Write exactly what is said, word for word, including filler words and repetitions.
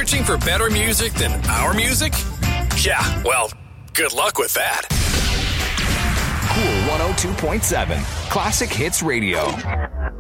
Searching for better music than our music? Yeah, well, good luck with that. Cool one oh two point seven, Classic Hits Radio.